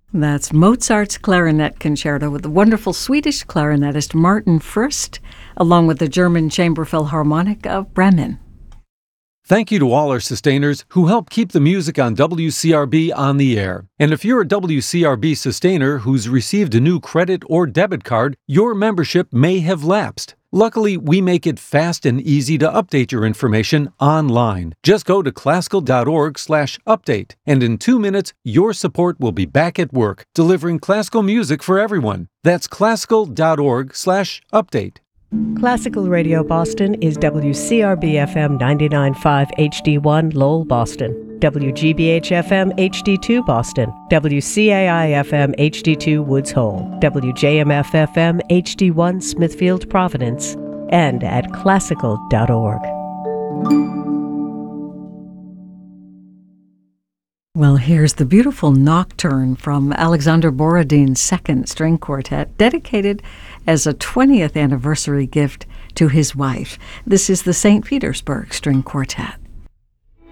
That's Mozart's Clarinet Concerto with the wonderful Swedish clarinetist Martin Fürst, along with the German Chamber Philharmonic of Bremen. Thank you to all our sustainers who help keep the music on WCRB on the air. And if you're a WCRB sustainer who's received a new credit or debit card, your membership may have lapsed. Luckily, we make it fast and easy to update your information online. Just go to classical.org/update, and in 2 minutes, your support will be back at work, delivering classical music for everyone. That's classical.org/update. Classical Radio Boston is WCRB-FM 99.5 HD1 Lowell, Boston, WGBH-FM HD2 Boston, WCAI-FM HD2 Woods Hole, WJMF-FM HD1 Smithfield, Providence, and at classical.org. Well, here's the beautiful Nocturne from Alexander Borodin's Second String Quartet, dedicated as a 20th anniversary gift to his wife. This is the St. Petersburg String Quartet.